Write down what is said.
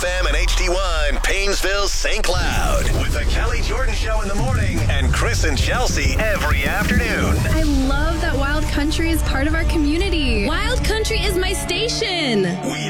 FM and HD1, Paynesville, St. Cloud. With the Kelly Jordan Show in the morning and Chris and Chelsea every afternoon. I love that Wild Country is part of our community. Wild Country is my station. We